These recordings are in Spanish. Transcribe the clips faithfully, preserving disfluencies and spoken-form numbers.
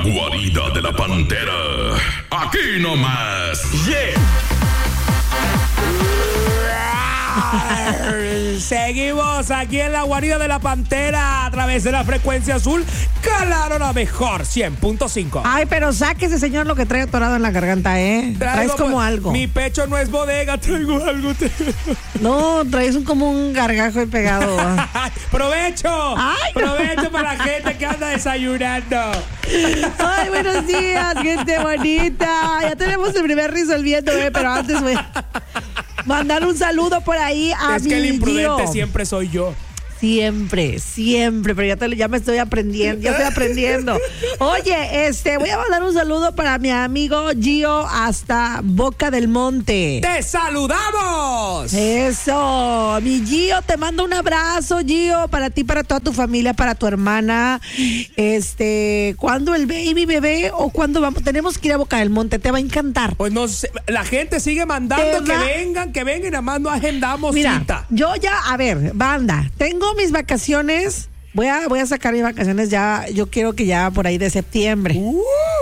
guarida de la pantera. Aquí nomás. Yeah. Seguimos aquí en la guarida de la pantera a través de la frecuencia azul. Claro, la mejor cien punto cinco. Ay, pero sáquese, señor, lo que trae atorado en la garganta, ¿eh? Traigo, traes como pues, algo. Mi pecho no es bodega, traigo algo. No, traes un, como un gargajo ahí pegado. ¡Provecho! Ay, no. ¡Provecho para la gente que anda desayunando! Ay, buenos días, gente bonita. Ya tenemos el primer resolviendo, ¿eh? Pero antes voy a mandar un saludo por ahí a es mi que el imprudente Gio. siempre soy yo. Siempre, siempre, pero ya, te, ya me estoy aprendiendo, ya estoy aprendiendo. Oye, este, voy a mandar un saludo para mi amigo Gio hasta Boca del Monte. ¡Te saludamos! Eso, mi Gio, te mando un abrazo, Gio, para ti, para toda tu familia, para tu hermana. Este, ¿cuándo el baby bebé o cuándo vamos? Tenemos que ir a Boca del Monte, te va a encantar. Pues no sé, la gente sigue mandando Te que va- vengan, que vengan y nada más no agendamos Mira, cita. yo ya, a ver, banda, tengo mis vacaciones. Voy a, voy a sacar mis vacaciones ya, yo quiero que ya por ahí de septiembre. Uh,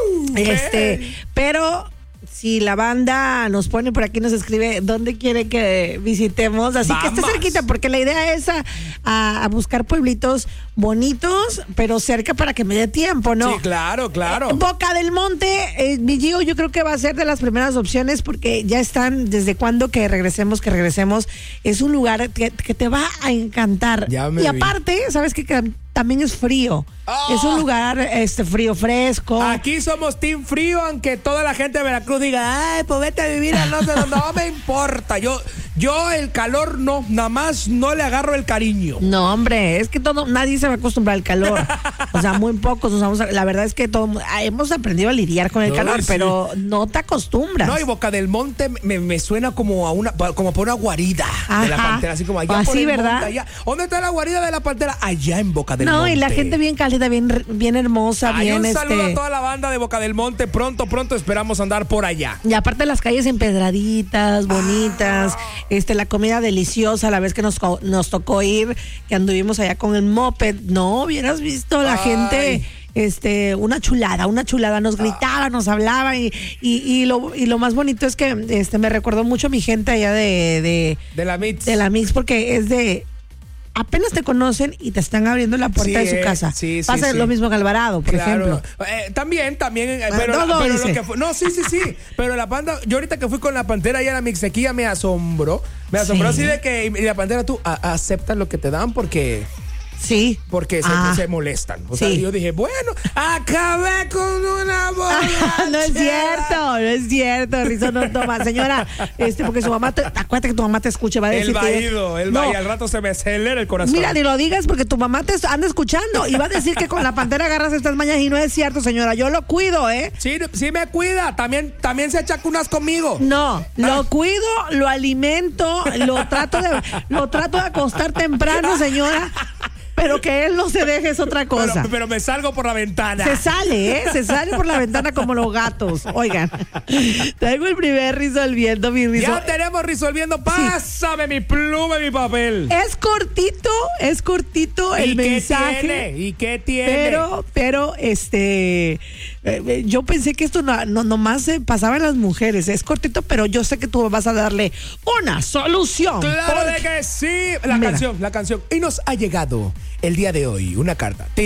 este, ven. pero si la banda nos pone por aquí, nos escribe dónde quiere que visitemos, así que esté Vamos. cerquita, porque la idea es a, a- a buscar pueblitos bonitos, pero cerca para que me dé tiempo, ¿no? Sí, claro, claro. Eh, Boca del Monte, eh, mi Gio, yo creo que va a ser de las primeras opciones porque ya están desde cuando que regresemos, que regresemos. Es un lugar que, que te va a encantar. Ya me y vi. aparte, sabes que también es frío. Oh. Es un lugar este frío, fresco. Aquí somos Team Frío, aunque toda la gente de Veracruz diga, ay, pues vete a vivir a no sé dónde. No me importa. Yo, yo el calor no, nada más no le agarro el cariño. No, hombre, es que todo, nadie se va a acostumbrar al calor. O sea, muy pocos nos vamos a, la verdad es que todo, ah, hemos aprendido a lidiar con el No, calor, sí. pero no te acostumbras. No, y Boca del Monte me, me suena como a una, como por una guarida de la Ajá. pantera, así como allá Así, por el ¿verdad? monte, allá. ¿Dónde está la guarida de la pantera? Allá en Boca del no, Monte. y la gente bien cálida, bien, bien hermosa, Hay bien un saludo este. a toda la banda de Boca del Monte. Pronto, pronto esperamos andar por allá. Y aparte las calles empedraditas, bonitas, este, la comida deliciosa, la vez que nos, co- nos tocó ir, que anduvimos allá con el moped, no, hubieras visto la Ay. gente, este, una chulada, una chulada, nos gritaba, nos hablaba y, y, y lo, y lo más bonito es que, este, me recordó mucho mi gente allá de, de, De la Mix. de la Mix, porque es de, apenas te conocen y te están abriendo la puerta Sí, de su eh, casa. sí, sí, Pasa sí. lo mismo en Alvarado, por Claro. ejemplo. Eh, también, también, eh, Ah, pero, no, no, pero lo dice. que fue, no, sí, sí, sí, pero la panda, yo ahorita que fui con la pantera y a la mixtequilla me asombró, me asombró Sí. así de que, y la pantera tú a- aceptas lo que te dan porque, Sí. porque se, Ah. se molestan, o sea, Sí. yo dije, bueno, acabé con una bola. No es cierto, no es cierto, Rizo no toma. Señora, este, porque su mamá, te, acuérdate que tu mamá te escuche, va a decir El que- vaído, el No, vaído, al rato se me acelera el corazón. mira, ni lo digas porque tu mamá te anda escuchando y va a decir que con la pantera agarras estas mañas y no es cierto, señora, yo lo cuido, ¿eh? Sí, sí me cuida, también, también se echa unas conmigo. No, lo cuido, lo alimento, lo trato de, lo trato de acostar temprano, señora, pero que él no se deje es otra cosa. Pero, pero me salgo por la ventana. Se sale, ¿eh? Se sale por la ventana como los gatos. Oigan, traigo el primer resolviendo mi riso. Ya tenemos resolviendo. Pásame mi pluma y mi papel. Es cortito, es cortito el ¿Y qué mensaje. tiene? ¿Y qué tiene? Pero, pero, este, eh, yo pensé que esto no, no nomás se pasaba en las mujeres. Es cortito, pero yo sé que tú vas a darle una solución. Claro Porque- de que sí. La Mira. canción, la canción. Y nos ha llegado el día de hoy una carta. No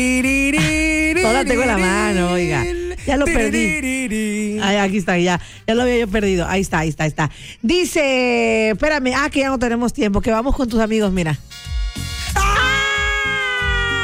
la tengo en la mano, oiga. Ya lo perdí. Ay, aquí está, ya. Ya lo había yo perdido. Ahí está, ahí está, ahí está. Dice, espérame, ah, que ya no tenemos tiempo, que vamos con tus amigos, mira.